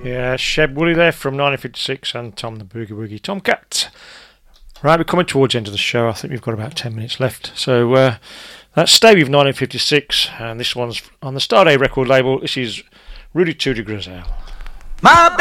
Yeah, Sheb Woolley there from 1956 and Tom the Boogie Woogie Tomcat. Right, we're coming towards the end of the show. I think we've got about 10 minutes left. So that's Stay With 1956, and this one's on the Starday record label. This is Rudy Tooty Griselle.